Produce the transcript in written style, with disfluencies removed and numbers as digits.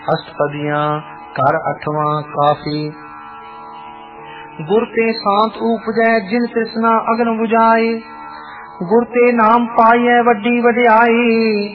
अष्टपदियां कर अठवां काफी। गुर ते शांत उपजै जिन तृष्णा अग्न बुझाए, गुर ते नाम पाइए वड्डी वड्याई।